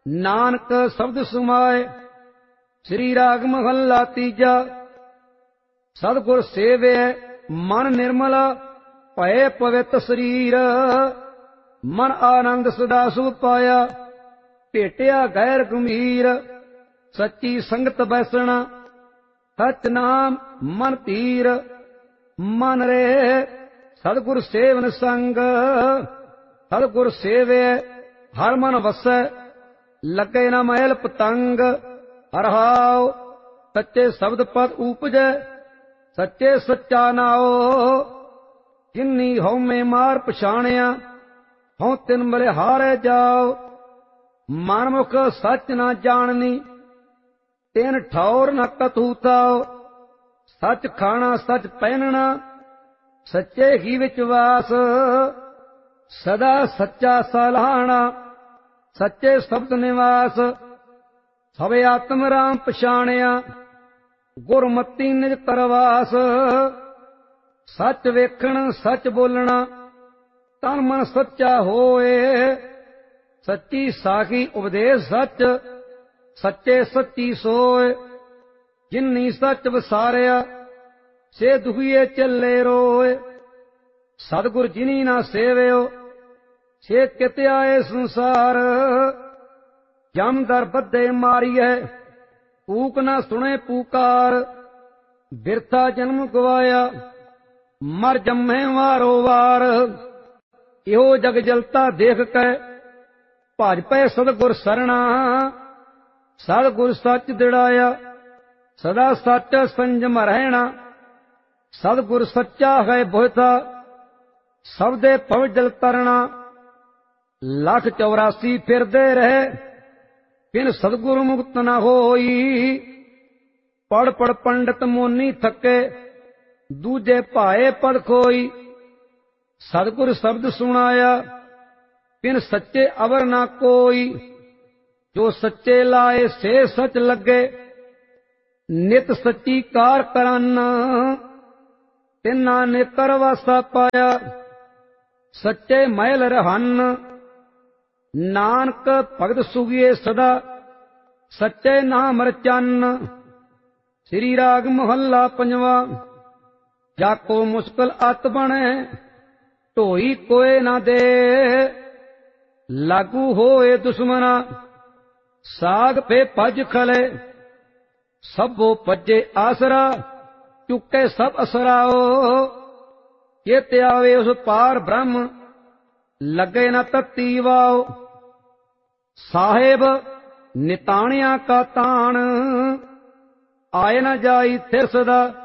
ਨਾਨਕ ਸ਼ਬਦ ਸੁਮਾਏ। ਸ੍ਰੀ ਰਾਗ ਮਹੱਲਾ ਤੀਜਾ। ਸਤਿਗੁਰ ਸੇਵਿਐ ਮਨ ਨਿਰਮਲ, ਭਏ ਪਵਿੱਤ ਸਰੀਰ। ਮਨ ਆਨੰਦ ਸਦਾ ਸੁਖ ਪਾਇਆ, ਭੇਟਿਆ ਗੈਰ ਗੰਭੀਰ। ਸੱਚੀ ਸੰਗਤ ਬੈਸਣਾ, ਸਚ ਨਾਮ ਮਨ ਧੀਰ। ਮਨ ਰੇ ਸਤਿਗੁਰ ਸੇਵਨ ਸੰਗ, ਸਤਿਗੁਰ ਸੇਵਿਐ ਹਰ ਮਨ ਵਸੈ। ਲੱਗੇ ਨਾ ਮਹਿਲ ਪਤੰਗ, ਹਰਿ ਸੱਚੇ ਸ਼ਬਦ ਪਦ ਊਪਜੈ। ਸੱਚੇ ਸੱਚਾ ਨਾਉ, ਜਿਨੀ ਹਉਮੈ ਮਾਰ ਪਛਾਣਿਆ। ਹਉ ਤਿਨ ਬਲਿਹਾਰੈ ਜਾਉ, ਮਨਮੁਖ ਸੱਚ ਨਾ ਜਾਣਨੀ। ਤਿਨ ਠੌਰ ਨ ਕਥੂ ਤਾਉ, ਸੱਚ ਖਾਣਾ ਸੱਚ ਪਹਿਨਣਾ। ਸੱਚੇ ਹੀ ਵਿੱਚ ਵਾਸ, ਸਦਾ ਸੱਚਾ ਸਲਾਹਣਾ। ਸੱਚੇ ਸ਼ਬਦ ਨਿਵਾਸ, ਸਭੇ ਆਤਮ ਰਾਮ ਪਛਾਣਿਆ। ਗੁਰਮਤੀ ਨਿਜ ਕਰਵਾਸ, ਸੱਚ ਵੇਖਣ ਸੱਚ ਬੋਲਣਾ। ਤਨ ਮਨ ਸੱਚਾ ਹੋਏ, ਸੱਚੀ ਸਾਖੀ ਉਪਦੇਸ਼ ਸੱਚ। ਸੱਚੇ ਸੱਚੀ ਸੋਏ, ਜਿਨੀ ਸੱਚ ਵਸਾਰਿਆ। ਸੇ ਦੁਖੀਏ ਚੱਲੇ ਰੋਏ, ਸਤਿਗੁਰ ਜਿਨੀ ਨਾ ਸੇਵਿਓ। ਸੇ ਕਿਤ ਆਏ ਸੰਸਾਰ, ਜਮ ਦਰ ਬੱਧੇ ਮਾਰੀਐ। ਕੂਕ ਨਾ ਸੁਣੇ ਪੁਕਾਰ, ਬਿਰਥਾ ਜਨਮ ਗਵਾਇਆ। ਮਰ ਜੰਮੇ ਵਾਰੋ ਵਾਰ, ਇਹੋ ਜਗ ਜਲਤਾ ਦੇਖ ਕੈ। ਭਜ ਪਏ ਸਤਿਗੁਰ ਸਰਣਾ, ਸਤਿਗੁਰ ਸੱਚ ਦਿੜਾਇਆ। ਸਦਾ ਸੱਚ ਸੰਜਮ ਰਹਿਣਾ, ਸਤਿਗੁਰ ਸੱਚਾ ਹੈ ਬੋਹਿਥਾ। ਸਬਦੇ ਭਵ ਜਲ ਤਰਣਾ, 184 ਫਿਰਦੇ ਰਹੇ। ਬਿਨ ਸਤਿਗੁਰ ਮੁਕਤ ਨ ਹੋਈ, ਪੜ ਪੜ ਪੰਡਤ ਮੋਨੀ ਥੱਕੇ। ਦੂਜੇ ਭਾਏ ਪਦ ਖੋਈ, ਸਤਿਗੁਰ ਸ਼ਬਦ ਸੁਣਾਇਆ। ਬਿਨ ਸੱਚੇ ਅਵਰ ਨਾ ਕੋਈ, ਜੋ ਸੱਚੇ ਲਾਏ ਸੇ ਸਚ ਲੱਗੇ। ਨਿਤ ਸੱਚੀ ਕਾਰ ਕਰਨ, ਤਿਨਾ ਨੇਤਰ ਵਾਸਾ ਪਾਇਆ। ਸੱਚੇ ਮਹਿਲ ਰਹਨ, ਨਾਨਕ ਭਗਤ ਸੁਖੀਏ ਸਦਾ। ਸੱਚੇ ਨਾਮ ਰਚਨ। ਸ੍ਰੀ ਰਾਗ ਮਹੱਲਾ ਪੰਜਵਾ। ਜਾਕੋ ਮੁਸ਼ਕਲ ਅਤ ਬਣੇ, ਢੋਈ ਕੋਏ ਨਾ ਦੇ। ਲਾਗੂ ਹੋਏ ਦੁਸ਼ਮਨਾ, ਸਾਗ ਫੇ ਭਜ ਖਲੇ। ਸਭੋ ਭਜੇ ਆਸਰਾ, ਚੁੱਕੇ ਸਭ ਅਸਰਾਓ। ਚਿਤ ਆਵੇ ਉਸ ਪਾਰ ਬ੍ਰਹਮ, ਲੱਗੇ ਨਾ ਤਤੀ ਵਾਓ। ਸਾਹਿਬ ਨਿਤਾਣਿਆ ਕਾ ਤਾਣ, ਆਏ ਨਾ ਜਾਈ ਥਿਰ ਸਦਾ।